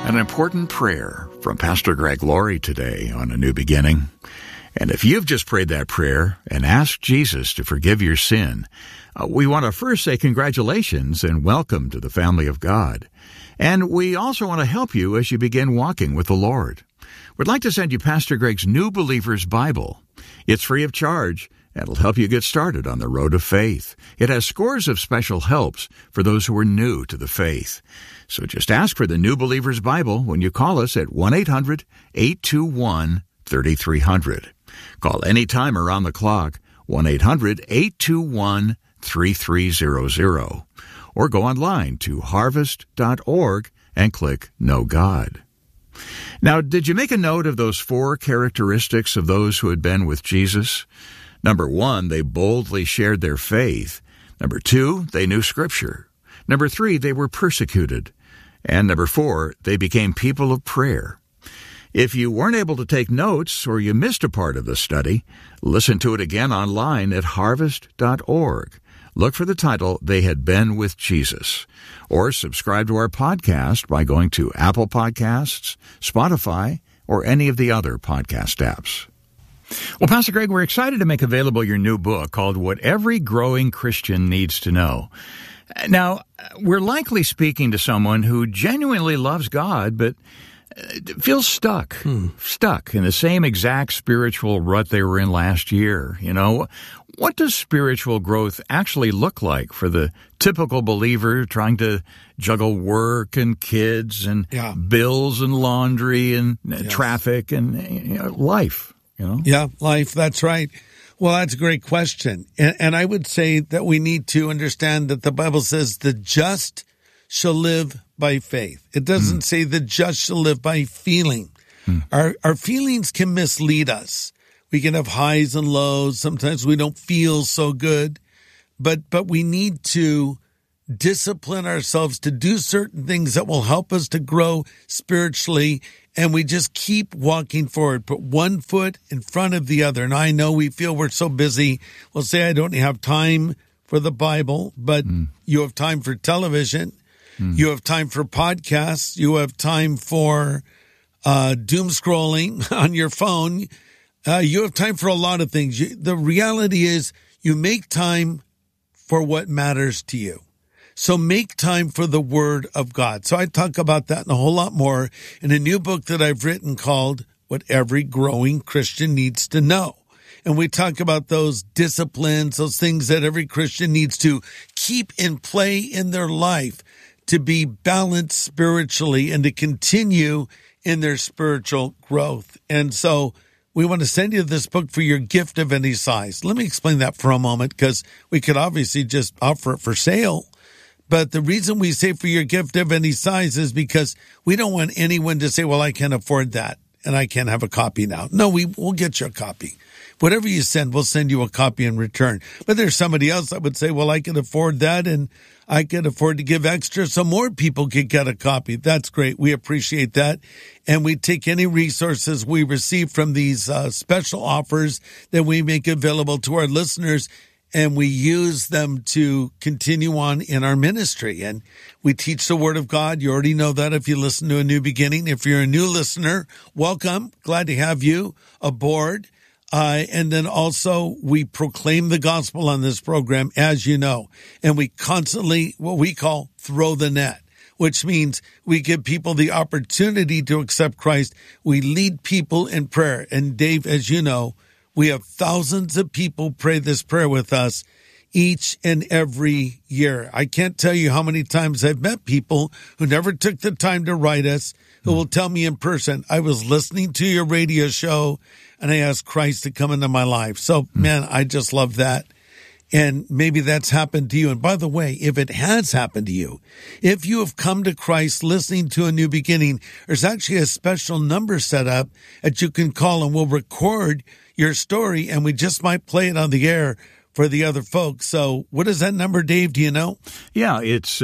An important prayer from Pastor Greg Laurie today on A New Beginning. And if you've just prayed that prayer and asked Jesus to forgive your sin, we want to first say congratulations and welcome to the family of God. And we also want to help you as you begin walking with the Lord. We'd like to send you Pastor Greg's New Believer's Bible. It's free of charge, and it'll help you get started on the road of faith. It has scores of special helps for those who are new to the faith. So just ask for the New Believer's Bible when you call us at 1-800-821-3300. Call anytime around the clock, 1-800-821-3300. Or go online to harvest.org and click Know God. Now, did you make a note of those 4 characteristics of those who had been with Jesus? Number 1, they boldly shared their faith. Number 2, they knew Scripture. Number 3, they were persecuted. And number 4, they became people of prayer. If you weren't able to take notes or you missed a part of the study, listen to it again online at harvest.org. Look for the title, They Had Been with Jesus. Or subscribe to our podcast by going to Apple Podcasts, Spotify, or any of the other podcast apps. Well, Pastor Greg, we're excited to make available your new book called What Every Growing Christian Needs to Know. Now, we're likely speaking to someone who genuinely loves God, but feels stuck in the same exact spiritual rut they were in last year. You know, what does spiritual growth actually look like for the typical believer trying to juggle work and kids and bills and laundry and traffic and life? Yeah, life. That's right. Well, that's a great question. And I would say that we need to understand that the Bible says the just shall live by faith. It doesn't say the just shall live by feeling. Our feelings can mislead us. We can have highs and lows. Sometimes we don't feel so good, but we need to discipline ourselves to do certain things that will help us to grow spiritually. And we just keep walking forward, put one foot in front of the other. And I know we feel we're so busy. We'll say, I don't have time for the Bible, but you have time for television. You have time for podcasts. You have time for doom scrolling on your phone. You have time for a lot of things. The reality is you make time for what matters to you. So make time for the Word of God. So I talk about that and a whole lot more in a new book that I've written called What Every Growing Christian Needs to Know. And we talk about those disciplines, those things that every Christian needs to keep in play in their life to be balanced spiritually and to continue in their spiritual growth. And so we want to send you this book for your gift of any size. Let me explain that for a moment, because we could obviously just offer it for sale. But the reason we say for your gift of any size is because we don't want anyone to say, well, I can't afford that and I can't have a copy now. No, we'll get you a copy. Whatever you send, we'll send you a copy in return. But there's somebody else that would say, well, I can afford that and I can afford to give extra so more people could get a copy. That's great. We appreciate that. And we take any resources we receive from these special offers that we make available to our listeners, and we use them to continue on in our ministry. And we teach the Word of God. You already know that if you listen to A New Beginning. If you're a new listener, welcome. Glad to have you aboard. And then also we proclaim the gospel on this program, as you know, and we constantly, what we call throw the net, which means we give people the opportunity to accept Christ. We lead people in prayer. And Dave, as you know, we have thousands of people pray this prayer with us each and every year. I can't tell you how many times I've met people who never took the time to write us, who will tell me in person, I was listening to your radio show and I asked Christ to come into my life. So, man, I just love that. And maybe that's happened to you. And by the way, if it has happened to you, if you have come to Christ listening to A New Beginning, there's actually a special number set up that you can call and we'll record your story and we just might play it on the air for the other folks. So what is that number, Dave? Do you know? Yeah, it's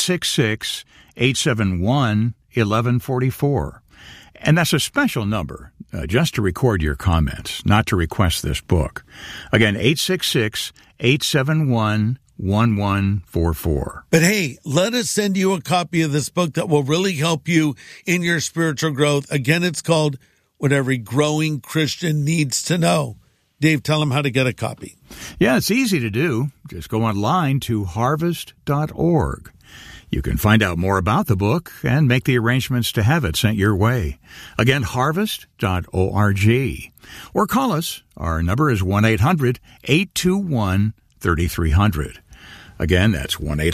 866-871-1144. And that's a special number, just to record your comments, not to request this book. Again, 866-871-1144. 1144. But hey, let us send you a copy of this book that will really help you in your spiritual growth. Again, it's called What Every Growing Christian Needs to Know. Dave, tell them how to get a copy. Yeah, it's easy to do. Just go online to harvest.org. You can find out more about the book and make the arrangements to have it sent your way. Again, harvest.org. Or call us. Our number is 1-800-821-3300. Again, that's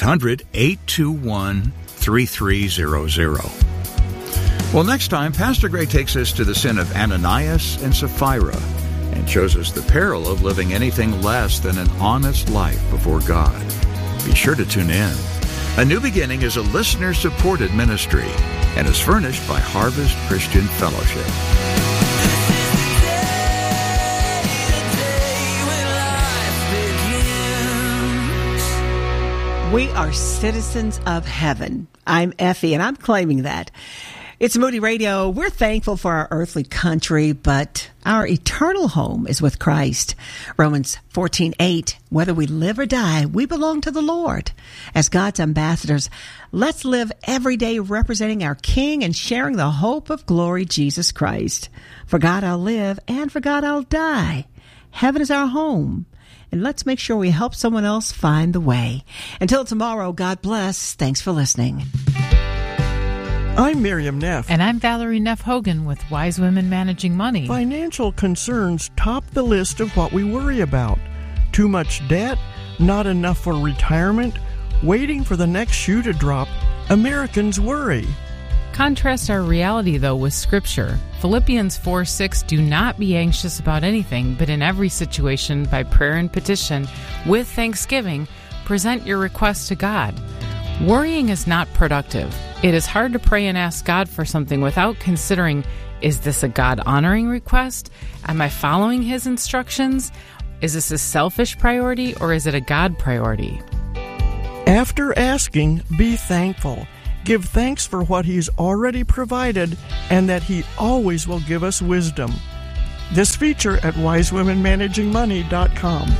1-800-821-3300. Well, next time, Pastor Gray takes us to the sin of Ananias and Sapphira and shows us the peril of living anything less than an honest life before God. Be sure to tune in. A New Beginning is a listener-supported ministry and is furnished by Harvest Christian Fellowship. We are citizens of heaven. I'm Effie, and I'm claiming that. It's Moody Radio. We're thankful for our earthly country, but our eternal home is with Christ. Romans 14:8, whether we live or die, we belong to the Lord. As God's ambassadors, let's live every day representing our King and sharing the hope of glory, Jesus Christ. For God I'll live, and for God I'll die. Heaven is our home. And let's make sure we help someone else find the way. Until tomorrow, God bless. Thanks for listening. I'm Miriam Neff. And I'm Valerie Neff Hogan with Wise Women Managing Money. Financial concerns top the list of what we worry about. Too much debt, not enough for retirement, waiting for the next shoe to drop. Americans worry. Contrast our reality, though, with Scripture. Philippians 4:6, do not be anxious about anything, but in every situation, by prayer and petition, with thanksgiving, present your requests to God. Worrying is not productive. It is hard to pray and ask God for something without considering, is this a God-honoring request? Am I following His instructions? Is this a selfish priority or is it a God priority? After asking, be thankful. Give thanks for what He's already provided and that He always will give us wisdom. This feature at wisewomenmanagingmoney.com.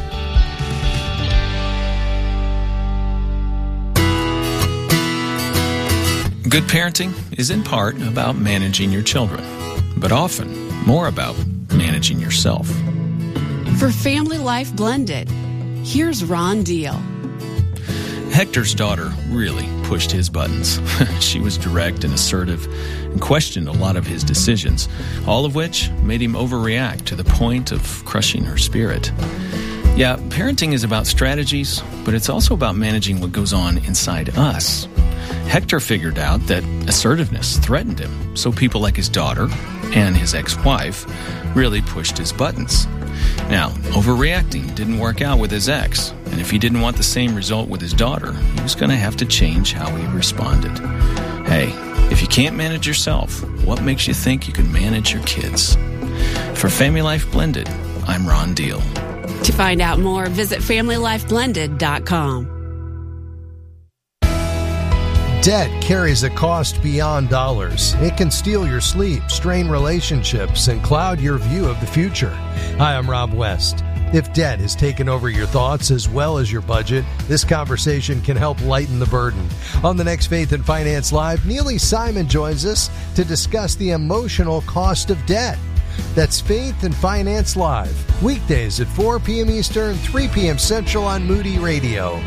Good parenting is in part about managing your children, but often more about managing yourself. For Family Life Blended, here's Ron Deal. Hector's daughter really pushed his buttons. She was direct and assertive and questioned a lot of his decisions, all of which made him overreact to the point of crushing her spirit. Yeah, parenting is about strategies, but it's also about managing what goes on inside us. Hector figured out that assertiveness threatened him, so people like his daughter and his ex-wife really pushed his buttons. Now, overreacting didn't work out with his ex, and if he didn't want the same result with his daughter, he was going to have to change how he responded. Hey, if you can't manage yourself, what makes you think you can manage your kids? For Family Life Blended, I'm Ron Deal. To find out more, visit FamilyLifeBlended.com. Debt carries a cost beyond dollars. It can steal your sleep, strain relationships, and cloud your view of the future. Hi, I'm Rob West. If debt has taken over your thoughts as well as your budget, this conversation can help lighten the burden. On the next Faith and Finance Live, Neely Simon joins us to discuss the emotional cost of debt. That's Faith and Finance Live, weekdays at 4 p.m. Eastern, 3 p.m. Central on Moody Radio.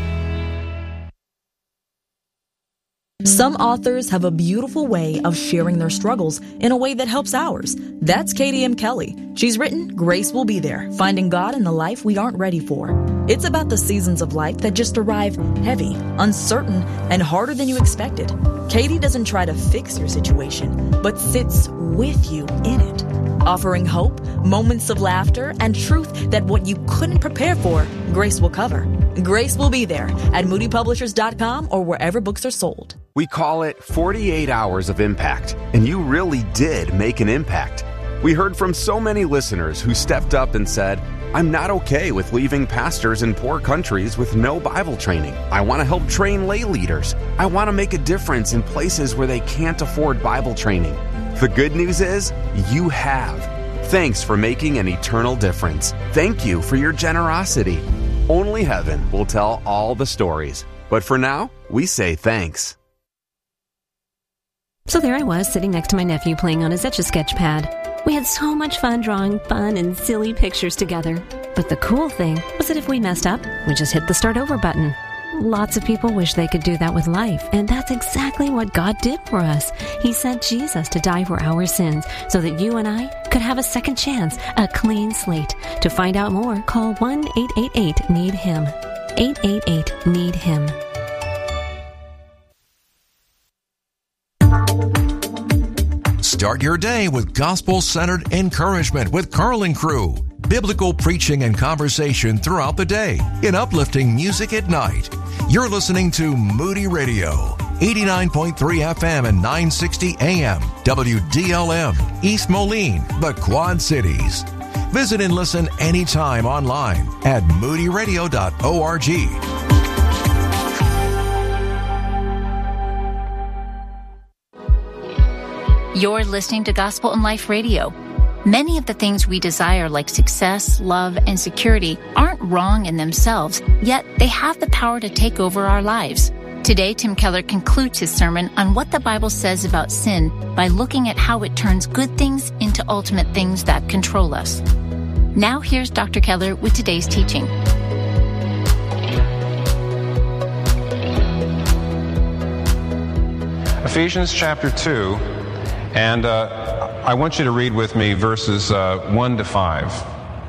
Some authors have a beautiful way of sharing their struggles in a way that helps ours. That's Katie M. Kelly. She's written Grace Will Be There, Finding God in the Life We Aren't Ready For. It's about the seasons of life that just arrive heavy, uncertain, and harder than you expected. Katie doesn't try to fix your situation, but sits with you in it, offering hope, moments of laughter, and truth that what you couldn't prepare for, Grace will cover. Grace Will Be There at moodypublishers.com or wherever books are sold. We call it 48 Hours of Impact, and you really did make an impact. We heard from so many listeners who stepped up and said, I'm not okay with leaving pastors in poor countries with no Bible training. I want to help train lay leaders. I want to make a difference in places where they can't afford Bible training. The good news is, you have. Thanks for making an eternal difference. Thank you for your generosity. Only heaven will tell all the stories. But for now, we say thanks. So there I was, sitting next to my nephew playing on his Etch-a-Sketch pad. We had so much fun drawing fun and silly pictures together. But the cool thing was that if we messed up, we just hit the start over button. Lots of people wish they could do that with life, and that's exactly what God did for us. He sent Jesus to die for our sins so that you and I could have a second chance, a clean slate. To find out more, call 1-888-NEED-HIM. 888-NEED-HIM. Start your day with gospel-centered encouragement with Carl and Crew. Biblical preaching and conversation throughout the day in uplifting music at night. You're listening to Moody Radio, 89.3 FM and 960 AM, WDLM, East Moline, the Quad Cities. Visit and listen anytime online at moodyradio.org. You're listening to Gospel in Life Radio. Many of the things we desire, like success, love, and security, aren't wrong in themselves, yet they have the power to take over our lives. Today, Tim Keller concludes his sermon on what the Bible says about sin by looking at how it turns good things into ultimate things that control us. Now here's Dr. Keller with today's teaching. Ephesians chapter 2. And I want you to read with me verses 1 to 5.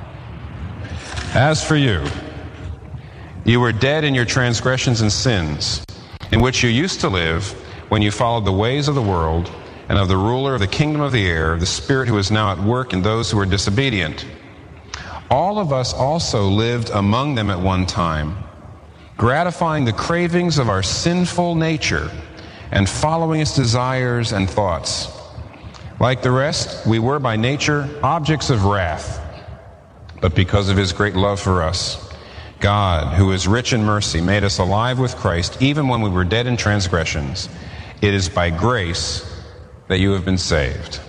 As for you, you were dead in your transgressions and sins, in which you used to live when you followed the ways of the world and of the ruler of the kingdom of the air, the spirit who is now at work in those who are disobedient. All of us also lived among them at one time, gratifying the cravings of our sinful nature and following its desires and thoughts. Like the rest, we were by nature objects of wrath. But because of his great love for us, God, who is rich in mercy, made us alive with Christ even when we were dead in transgressions. It is by grace that you have been saved.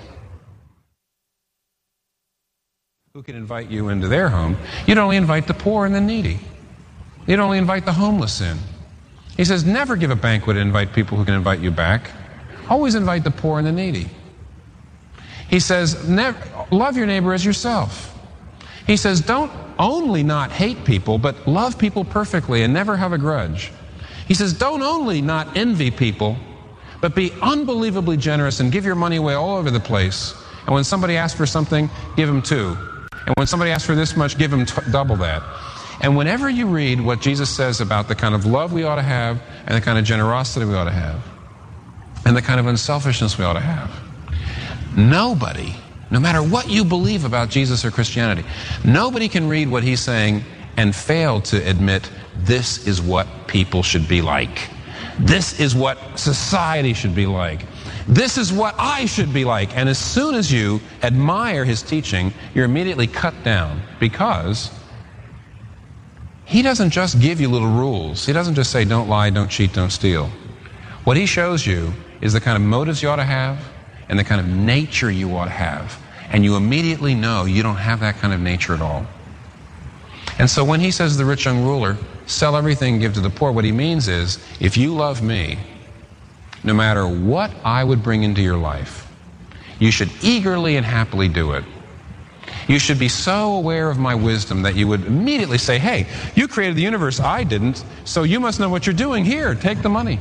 Who can invite you into their home? You'd only invite the poor and the needy. You'd only invite the homeless in. He says, never give a banquet and invite people who can invite you back. Always invite the poor and the needy. He says, love your neighbor as yourself. He says, don't only not hate people, but love people perfectly and never have a grudge. He says, don't only not envy people, but be unbelievably generous and give your money away all over the place. And when somebody asks for something, give them 2. And when somebody asks for this much, give them double that. And whenever you read what Jesus says about the kind of love we ought to have and the kind of generosity we ought to have and the kind of unselfishness we ought to have, nobody, no matter what you believe about Jesus or Christianity, nobody can read what he's saying and fail to admit this is what people should be like. This is what society should be like. This is what I should be like. And as soon as you admire his teaching, you're immediately cut down, because he doesn't just give you little rules. He doesn't just say, don't lie, don't cheat, don't steal. What he shows you is the kind of motives you ought to have and the kind of nature you ought to have. And you immediately know you don't have that kind of nature at all. And so when he says to the rich young ruler, sell everything and give to the poor, what he means is, if you love me, no matter what I would bring into your life, you should eagerly and happily do it. You should be so aware of my wisdom that you would immediately say, hey, you created the universe, I didn't, so you must know what you're doing. Here, take the money.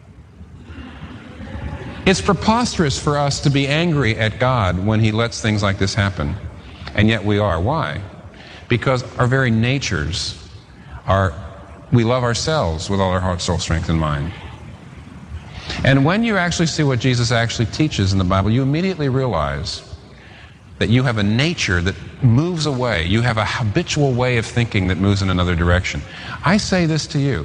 It's preposterous for us to be angry at God when he lets things like this happen. And yet we are. Why? Because our very natures are, we love ourselves with all our heart, soul, strength, and mind. And when you actually see what Jesus actually teaches in the Bible, you immediately realize that you have a nature that moves away. You have a habitual way of thinking that moves in another direction. I say this to you.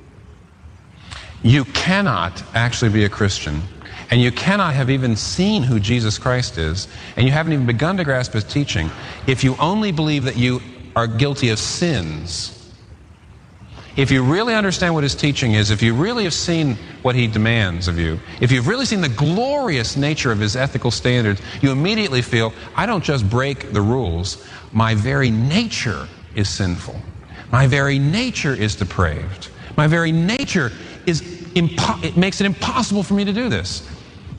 You cannot actually be a Christian, and you cannot have even seen who Jesus Christ is, and you haven't even begun to grasp his teaching, if you only believe that you are guilty of sins. If you really understand what his teaching is, if you really have seen what he demands of you, if you've really seen the glorious nature of his ethical standards, you immediately feel, I don't just break the rules, my very nature is sinful. My very nature is depraved. My very nature it makes it impossible for me to do this.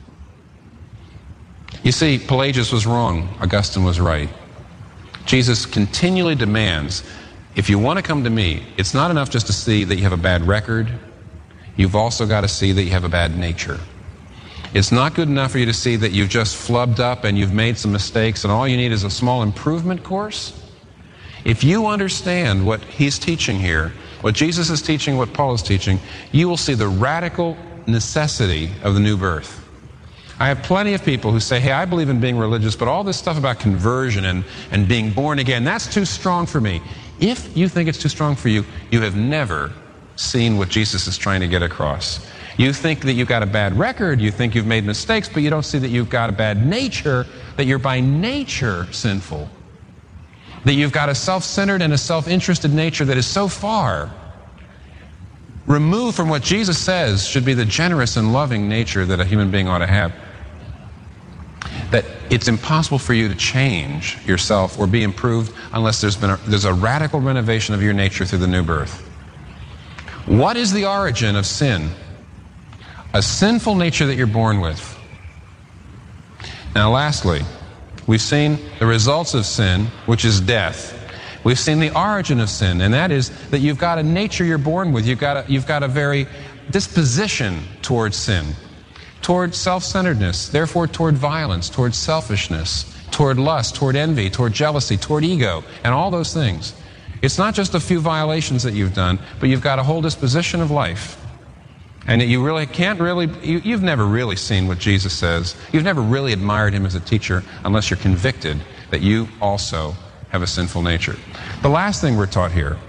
You see, Pelagius was wrong. Augustine was right. Jesus continually demands, if you want to come to me, it's not enough just to see that you have a bad record. You've also got to see that you have a bad nature. It's not good enough for you to see that you've just flubbed up and you've made some mistakes and all you need is a small improvement course. If you understand what he's teaching here, what Jesus is teaching, what Paul is teaching, you will see the radical necessity of the new birth. I have plenty of people who say, hey, I believe in being religious, but all this stuff about conversion and being born again, that's too strong for me. If you think it's too strong for you, you have never seen what Jesus is trying to get across. You think that you've got a bad record, you think you've made mistakes, but you don't see that you've got a bad nature, that you're by nature sinful. That you've got a self-centered and a self-interested nature that is so far removed from what Jesus says should be the generous and loving nature that a human being ought to have, that it's impossible for you to change yourself or be improved unless there's a radical renovation of your nature through the new birth. What is the origin of sin? A sinful nature that you're born with. Now lastly, we've seen the results of sin, which is death. We've seen the origin of sin, and that is that you've got a nature you're born with. You've got a very disposition towards sin, toward self-centeredness, therefore toward violence, toward selfishness, toward lust, toward envy, toward jealousy, toward ego, and all those things. It's not just a few violations that you've done, but you've got a whole disposition of life. And you really can't you've never really seen what Jesus says. You've never really admired him as a teacher unless you're convicted that you also have a sinful nature. The last thing we're taught here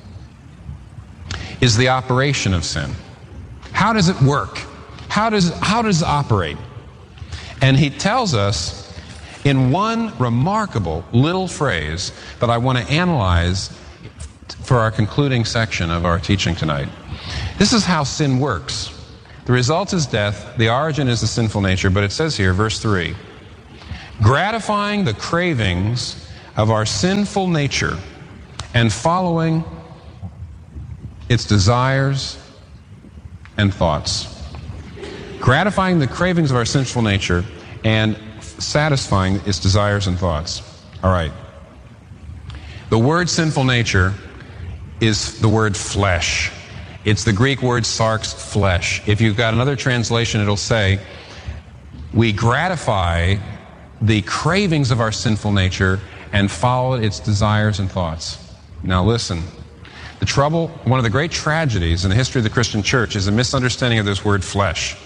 is the operation of sin. How does it work? How does it operate? And he tells us in one remarkable little phrase that I want to analyze for our concluding section of our teaching tonight. This is how sin works. The result is death. The origin is the sinful nature. But it says here, verse 3, gratifying the cravings of our sinful nature and following its desires and thoughts. Gratifying the cravings of our sinful nature and satisfying its desires and thoughts. All right. The word sinful nature is the word flesh. It's the Greek word sarx, flesh. If you've got another translation, it'll say, we gratify the cravings of our sinful nature and follow its desires and thoughts. Now listen, one of the great tragedies in the history of the Christian church is a misunderstanding of this word flesh.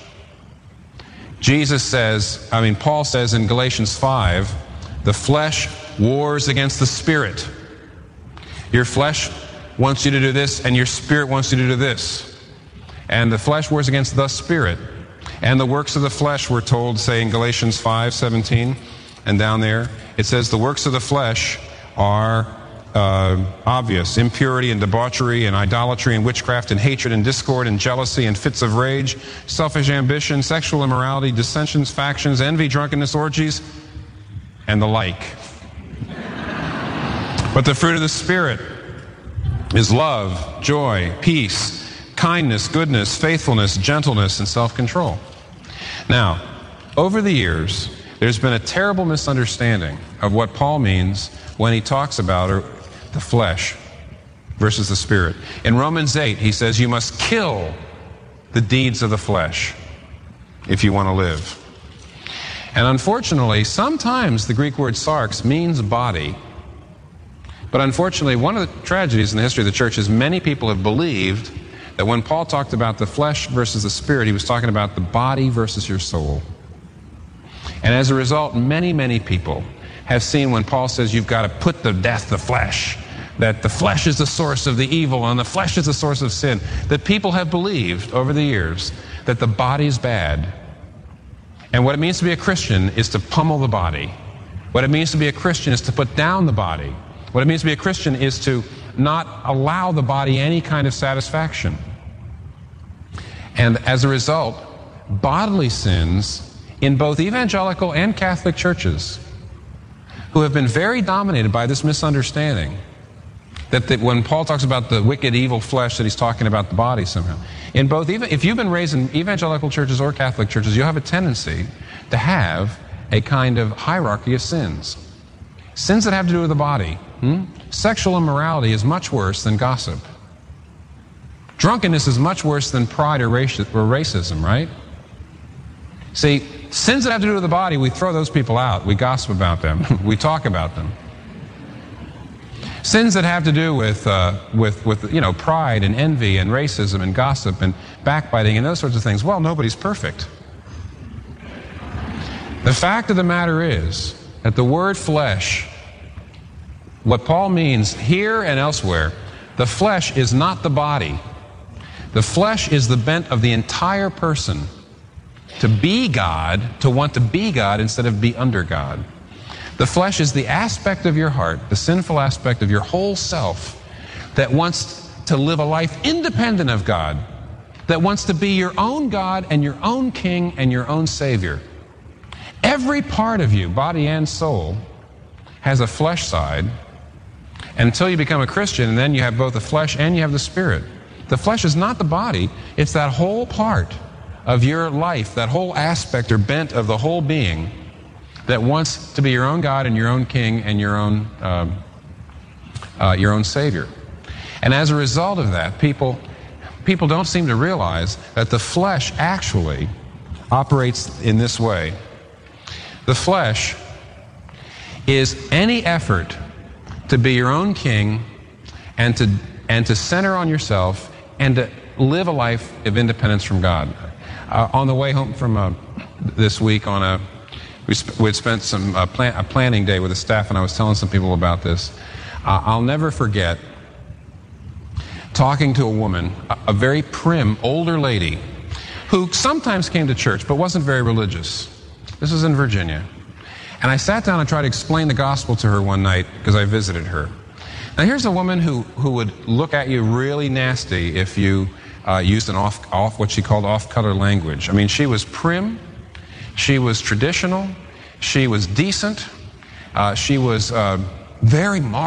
Paul says in Galatians 5, the flesh wars against the spirit. Your flesh wants you to do this, and your spirit wants you to do this. And the flesh wars against the spirit. And the works of the flesh, we're told, say in Galatians 5:17, and down there, it says the works of the flesh are obvious: impurity and debauchery and idolatry and witchcraft and hatred and discord and jealousy and fits of rage, selfish ambition, sexual immorality, dissensions, factions, envy, drunkenness, orgies, and the like. But the fruit of the Spirit is love, joy, peace, kindness, goodness, faithfulness, gentleness, and self-control. Now, over the years, there's been a terrible misunderstanding of what Paul means when he talks about the flesh versus the spirit. In Romans 8, he says you must kill the deeds of the flesh if you want to live. And unfortunately, sometimes the Greek word sarx means body. But unfortunately, one of the tragedies in the history of the church is many people have believed that when Paul talked about the flesh versus the spirit, he was talking about the body versus your soul. And as a result, many, many people have seen when Paul says you've got to put to death the flesh, that the flesh is the source of the evil and the flesh is the source of sin, that people have believed over the years that the body's bad. And what it means to be a Christian is to pummel the body. What it means to be a Christian is to put down the body. What it means to be a Christian is to not allow the body any kind of satisfaction. And as a result, bodily sins in both evangelical and Catholic churches, who have been very dominated by this misunderstanding, That when Paul talks about the wicked, evil flesh, that he's talking about the body somehow. In both, even if you've been raised in evangelical churches or Catholic churches, you have a tendency to have a kind of hierarchy of sins. Sins that have to do with the body. Sexual immorality is much worse than gossip. Drunkenness is much worse than pride or racism, right? See, sins that have to do with the body, we throw those people out. We gossip about them. We talk about them. Sins that have to do with pride and envy and racism and gossip and backbiting and those sorts of things, well, nobody's perfect. The fact of the matter is that the word flesh, what Paul means here and elsewhere, the flesh is not the body. The flesh is the bent of the entire person to be God, to want to be God instead of be under God. The flesh is the aspect of your heart, the sinful aspect of your whole self that wants to live a life independent of God, that wants to be your own God and your own king and your own savior. Every part of you, body and soul, has a flesh side until you become a Christian, and then you have both the flesh and you have the spirit. The flesh is not the body, it's that whole part of your life, that whole aspect or bent of the whole being that wants to be your own God and your own king and your own savior. And as a result of that, people don't seem to realize that the flesh actually operates in this way. The flesh is any effort to be your own king and to center on yourself and to live a life of independence from God. On the way home from this week, we'd spent a planning day with the staff, and I was telling some people about this. I'll never forget talking to a woman, a very prim, older lady, who sometimes came to church but wasn't very religious. This was in Virginia. And I sat down and tried to explain the gospel to her one night because I visited her. Now here's a woman who would look at you really nasty if you used an what she called off-color language. I mean, she was prim, she was traditional, she was decent, she was very moral.